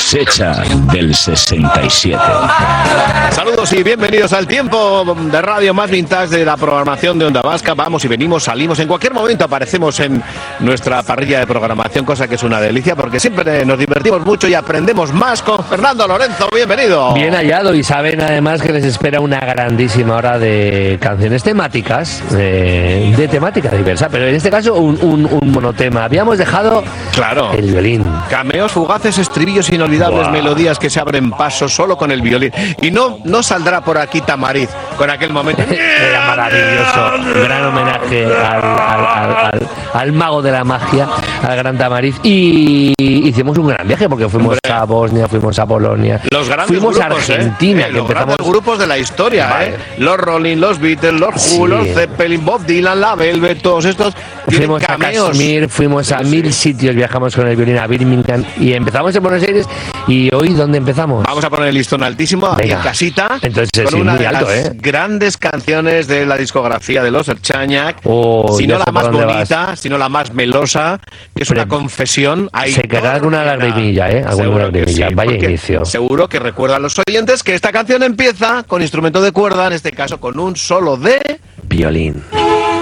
cosecha del 67. Saludos y bienvenidos al tiempo de radio más vintage de la programación de Onda Vasca. Vamos y venimos, salimos, en cualquier momento aparecemos en nuestra parrilla de programación, cosa que es una delicia porque siempre nos divertimos mucho y aprendemos más con Fernando Lorenzo. Bienvenido. Bien hallado, y saben además que les espera una grandísima hora de canciones temáticas, de temática diversa, pero en este caso un monotema. Habíamos dejado el violín. Cameos fugaces, estribillos inolvidables, melodías que se abren paso solo con el violín. Y no saldrá por aquí Tamariz con aquel momento. Era maravilloso. Gran homenaje al mago de la magia, al gran Tamariz. Y hicimos un gran viaje porque fuimos a Bosnia, fuimos a Polonia, fuimos grupos, a Argentina. Los grandes grupos de la historia, los Rolling, los Beatles, los Who, los Zeppelin, Bob Dylan, la Velvet, todos estos. Fuimos a Kashmir, fuimos a 1000 sitios, viajamos con el violín a Birmingham y empezamos en Buenos Aires. ¿Y hoy dónde empezamos? Vamos a poner el listón altísimo aquí en casita. Entonces, con una muy de alto, las grandes canciones de la discografía de los Erchañak. Si no la más bonita, sino la más melosa, que es una confesión. Se queda alguna lagrimilla, alguna lagrimilla. Vaya inicio. Seguro que recuerdan los oyentes que esta canción empieza con instrumento de cuerda, en este caso con un solo de violín.